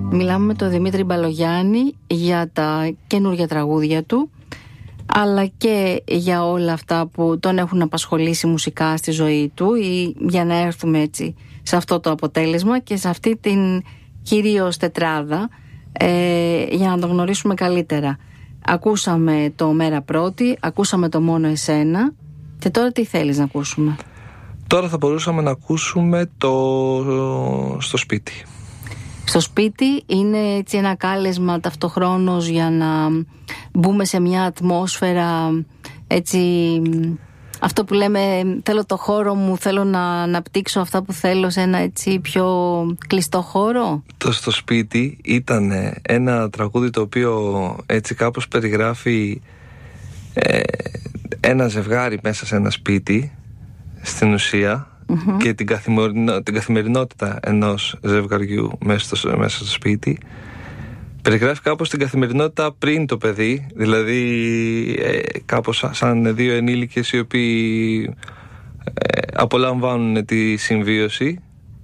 Μιλάμε με τον Δημήτρη Μπαλογιάννη για τα καινούργια τραγούδια του, αλλά και για όλα αυτά που τον έχουν απασχολήσει μουσικά στη ζωή του, ή για να έρθουμε έτσι σε αυτό το αποτέλεσμα και σε αυτή την κυρίως τετράδα, για να τον γνωρίσουμε καλύτερα. Ακούσαμε το Μέρα Πρώτη, ακούσαμε το Μόνο Εσένα, και τώρα τι θέλεις να ακούσουμε? Τώρα θα μπορούσαμε να ακούσουμε το Στο Σπίτι. Στο Σπίτι είναι έτσι ένα κάλεσμα ταυτοχρόνως για να μπούμε σε μια ατμόσφαιρα, έτσι, αυτό που λέμε, θέλω το χώρο μου, θέλω να αναπτύξω αυτά που θέλω σε ένα έτσι πιο κλειστό χώρο. Το Στο Σπίτι ήταν ένα τραγούδι το οποίο έτσι κάπως περιγράφει ένα ζευγάρι μέσα σε ένα σπίτι, στην ουσία, και την καθημερινότητα ενός ζευγαριού μέσα στο σπίτι. Περιγράφει κάπως την καθημερινότητα πριν το παιδί, δηλαδή κάπως σαν δύο ενήλικες οι οποίοι απολαμβάνουν τη συμβίωση,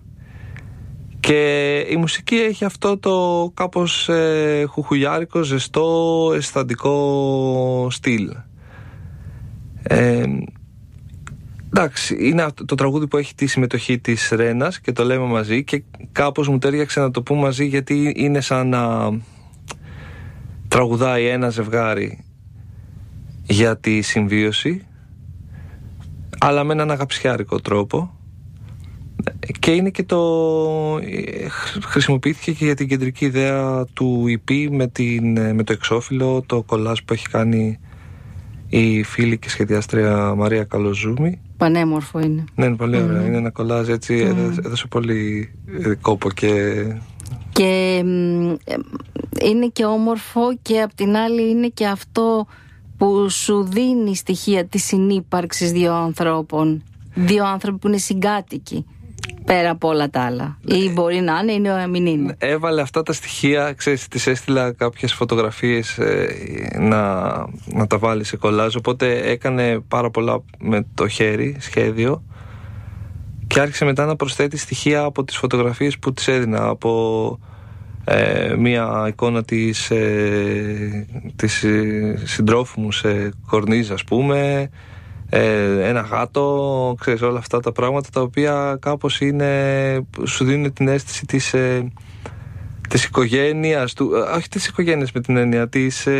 και η μουσική έχει αυτό το κάπως χουχουλιάρικο, ζεστό, αισθαντικό στυλ. Εντάξει, είναι το τραγούδι που έχει τη συμμετοχή της Ρένας και το λέμε μαζί, και κάπως μου τέριαξε να το πούμε μαζί, γιατί είναι σαν να τραγουδάει ένα ζευγάρι για τη συμβίωση, αλλά με έναν αγαπησιάρικο τρόπο, και είναι και χρησιμοποιήθηκε και για την κεντρική ιδέα του EP με το εξώφυλλο, το κολλάζ που έχει κάνει η φίλη και σχεδιάστρια Μαρία Καλοζούμη. Πανέμορφο είναι. Ναι, είναι πολύ ωραία. Είναι ένα κολλάζ, έτσι, έδωσε πολύ κόπο και είναι και όμορφο, και απ' την άλλη είναι και αυτό που σου δίνει στοιχεία της συνύπαρξης δύο ανθρώπων. Δύο άνθρωποι που είναι συγκάτοικοι, πέρα από όλα τα άλλα. Ή μπορεί να είναι, ή να μην είναι. Έβαλε αυτά τα στοιχεία, ξέρεις, της έστειλα κάποιες φωτογραφίες να τα βάλει σε κολλάζ, οπότε έκανε πάρα πολλά με το χέρι, σχέδιο, και άρχισε μετά να προσθέτει στοιχεία από τις φωτογραφίες που της έδινα, από μία εικόνα της συντρόφου μου σε κορνίζα, ας πούμε, ένα γάτο, ξέρεις, όλα αυτά τα πράγματα τα οποία κάπως σου δίνουν την αίσθηση της οικογένειας του, όχι της οικογένειας με την έννοια της